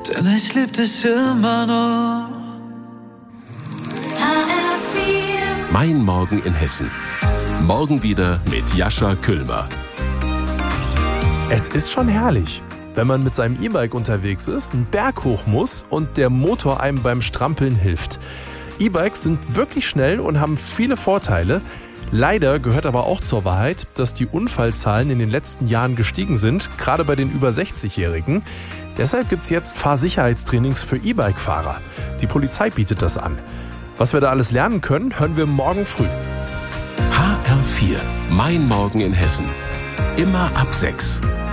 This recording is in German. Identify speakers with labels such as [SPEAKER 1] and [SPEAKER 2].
[SPEAKER 1] denn ich lieb dich immer noch.
[SPEAKER 2] HR4. Mein Morgen in Hessen. Morgen wieder mit Jascha Küllmer.
[SPEAKER 3] Es ist schon herrlich, wenn man mit seinem E-Bike unterwegs ist, einen Berg hoch muss und der Motor einem beim Strampeln hilft. E-Bikes sind wirklich schnell und haben viele Vorteile. Leider gehört aber auch zur Wahrheit, dass die Unfallzahlen in den letzten Jahren gestiegen sind, gerade bei den über 60-Jährigen. Deshalb gibt es jetzt Fahrsicherheitstrainings für E-Bike-Fahrer. Die Polizei bietet das an. Was wir da alles lernen können, hören wir morgen früh.
[SPEAKER 2] HR4, mein Morgen in Hessen. Immer ab 6.